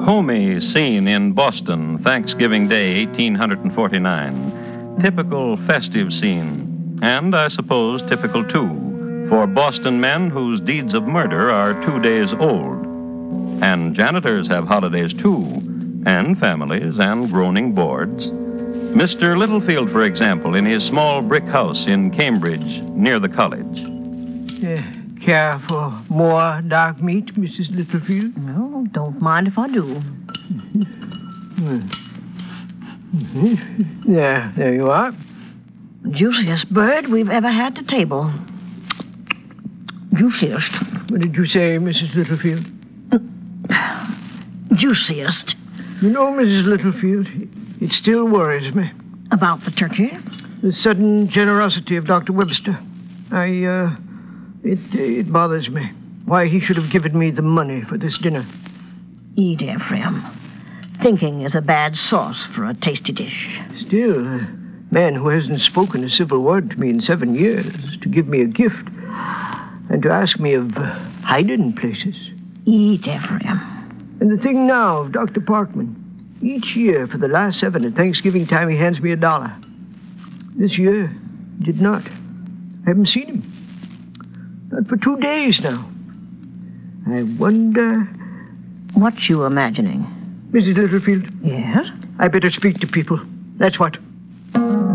Homey scene in Boston, Thanksgiving Day, 1849. Typical festive scene, and I suppose typical, too, for Boston men whose deeds of murder are 2 days old. And janitors have holidays, too, and families and groaning boards. Mr. Littlefield, for example, in his small brick house in Cambridge, near the college. Care for more dark meat, Mrs. Littlefield? No, don't mind if I do. There you are. Juiciest bird we've ever had to table. Juiciest. What did you say, Mrs. Littlefield? Juiciest. You know, Mrs. Littlefield, it still worries me. About the turkey? The sudden generosity of Dr. Webster. It bothers me. Why he should have given me the money for this dinner. Eat, Ephraim. Thinking is a bad sauce for a tasty dish. Still, a man who hasn't spoken a civil word to me in 7 years, to give me a gift, and to ask me of hiding places. Eat, Ephraim. And the thing now of Dr. Parkman. Each year for the last 7 at Thanksgiving time he hands me $1. This year, he did not. I haven't seen him. Not for 2 days now. I wonder... What you imagining? Mrs. Littlefield? Yes? I better speak to people. That's what.